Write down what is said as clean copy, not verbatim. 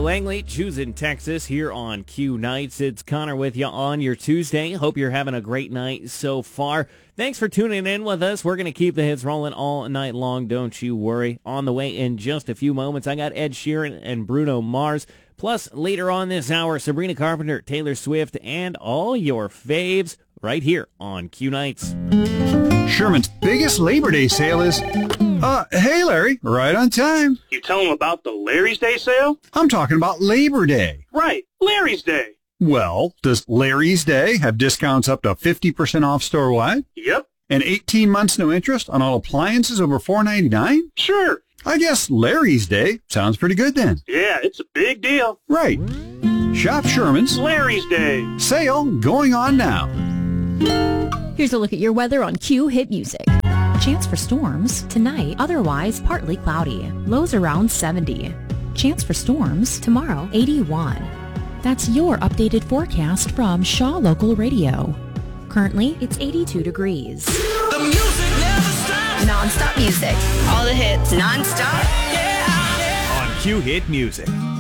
Langley, choosing Texas here on Q Nights. It's Connor with you on your Tuesday. Hope you're having a great night so far. Thanks for tuning in with us. We're going to keep the hits rolling all night long, don't you worry. On the way in just a few moments, I got Ed Sheeran and Bruno Mars. Plus, later on this hour, Sabrina Carpenter, Taylor Swift, and all your faves right here on Q Nights. Sherman's biggest Labor Day sale is... hey, Larry, right on time. You tell them about the Larry's Day sale? I'm talking about Labor Day. Right, Larry's Day. Well, does Larry's Day have discounts up to 50% off store-wide? Yep. And 18 months no interest on all appliances over $4.99? Sure. I guess Larry's Day sounds pretty good then. Yeah, it's a big deal. Right. Shop Sherman's Larry's Day. Sale going on now. Here's a look at your weather on Q Hit Music. Chance for storms tonight, otherwise partly cloudy. Lows around 70. Chance for storms tomorrow, 81. That's your updated forecast from Shaw Local Radio. Currently, it's 82 degrees. The music never stops. Non-stop music. All the hits. Non-stop. On Q Hit Music.